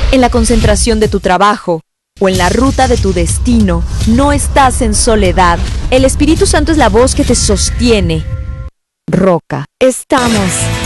En la concentración de tu trabajo o en la ruta de tu destino, no estás en soledad. El Espíritu Santo es la voz que te sostiene. Roca. Estamos